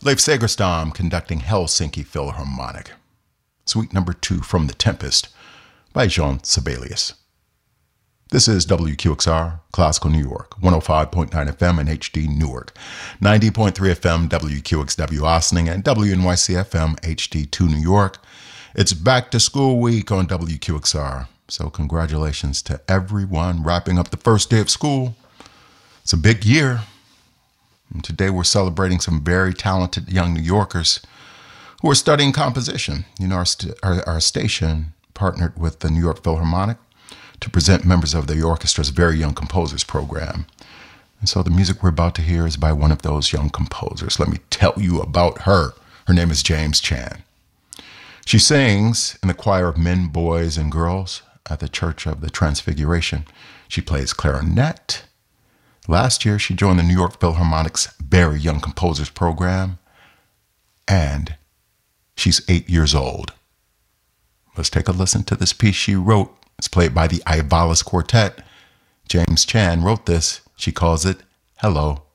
Leif Segerstam conducting Helsinki Philharmonic. Suite number 2 from The Tempest by Jean Sibelius. This is WQXR, Classical New York, 105.9 FM and HD Newark, 90.3 FM WQXW Ossining, and WNYC FM HD2 New York. It's back to school week on WQXR, so congratulations to everyone wrapping up the first day of school. It's a big year, and today we're celebrating some very talented young New Yorkers who are studying composition. You know, our station partnered with the New York Philharmonic to present members of the orchestra's Very Young Composers program. And so the music we're about to hear is by one of those young composers. Let me tell you about her. Her name is James Chan. She sings in the choir of men, boys, and girls at the Church of the Transfiguration. She plays clarinet. Last year, she joined the New York Philharmonic's Very Young Composers program, and she's 8 years old. Let's take a listen to this piece she wrote. It's played by the Ivalis Quartet. James Chan wrote this. She calls it Hello,